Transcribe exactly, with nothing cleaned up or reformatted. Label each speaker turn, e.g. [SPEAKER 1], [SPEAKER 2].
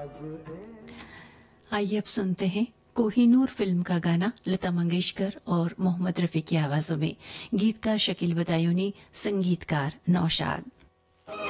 [SPEAKER 1] आइए अब सुनते हैं कोहिनूर फिल्म का गाना लता मंगेशकर और मोहम्मद रफी की आवाजों में। गीतकार शकील बदायूनी, संगीतकार नौशाद।